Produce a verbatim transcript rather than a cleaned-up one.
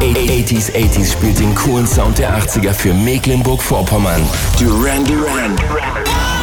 achtziger achtziger spielt den coolen Sound der achtziger für Mecklenburg-Vorpommern. Duran Duran.